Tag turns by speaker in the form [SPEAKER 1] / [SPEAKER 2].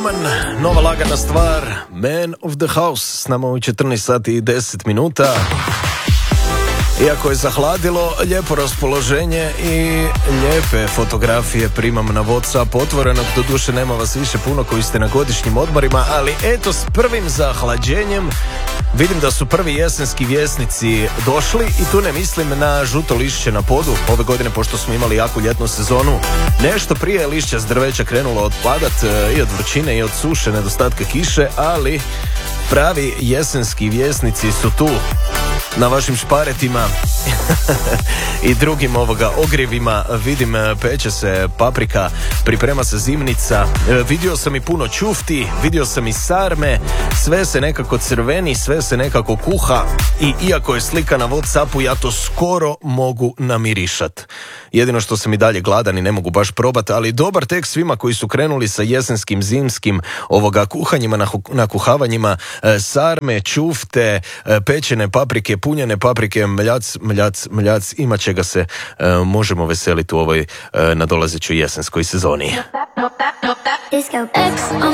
[SPEAKER 1] Roman, nova lagana stvar, Man of the House, s nama u 14 sati i 10 minuta. Iako je zahladilo, lijepo raspoloženje i lijepe fotografije primam na WhatsApp otvorenog, doduše nema vas više puno koji ste na godišnjim odmorima, ali eto s prvim zahlađenjem vidim da su prvi jesenski vjesnici došli i tu ne mislim na žuto lišće na podu ove godine pošto smo imali jaku ljetnu sezonu. Nešto prije je lišća s drveća krenulo otpadat i od vrućine i od suše, nedostatka kiše, ali pravi jesenski vjesnici su tu. Na vašim šparetima i drugim ogrjevima vidim peče se paprika, priprema se zimnica, vidio sam i puno ćufti, vidio sam i sarme, sve se nekako crveni, sve se nekako kuha i iako je slika na WhatsAppu ja to skoro mogu namirišat. Jedino što sam i dalje gladan i ne mogu baš probati, ali dobar tek svima koji su krenuli sa jesenskim, zimskim kuhanjima, nakuhavanjima, sarme, ćufte, pečene paprike, punjene paprike, mljac, ima čega se možemo veseliti u ovoj nadolazećoj jesenskoj sezoni.
[SPEAKER 2] Ex on